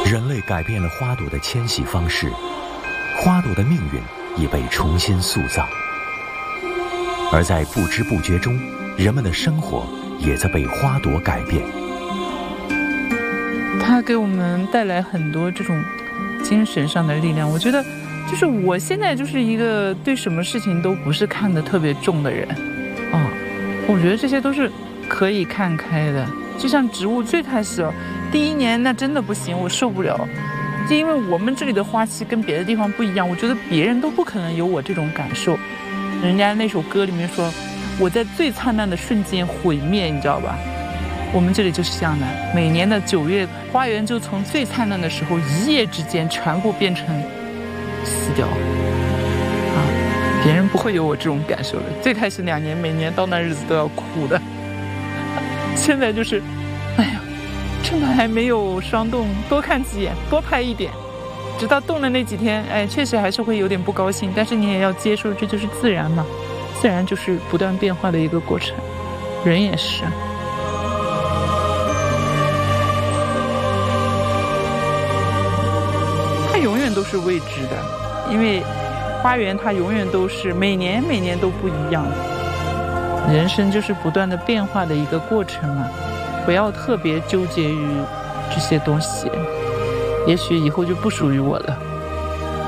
人类改变了花朵的迁徙方式，花朵的命运已被重新塑造。而在不知不觉中，人们的生活也在被花朵改变。 它给我们带来很多这种精神上的力量。我觉得就是我现在就是一个对什么事情都不是看得特别重的人啊，我觉得这些都是可以看开的。就像植物最开始第一年那真的不行，我受不了，就因为我们这里的花期跟别的地方不一样，我觉得别人都不可能有我这种感受。人家那首歌里面说我在最灿烂的瞬间毁灭，你知道吧？我们这里就是这样的，每年的9月，花园就从最灿烂的时候一夜之间全部变成死掉啊！别人不会有我这种感受的。最开始2年每年到那日子都要哭的，现在就是哎呀，趁它还没有霜冻，多看几眼，多拍一点，直到冻的那几天，哎，确实还是会有点不高兴，但是你也要接受，这就是自然嘛。自然就是不断变化的一个过程，人也是。它永远都是未知的，因为花园它永远都是每年都不一样。人生就是不断的变化的一个过程嘛，不要特别纠结于这些东西，也许以后就不属于我了。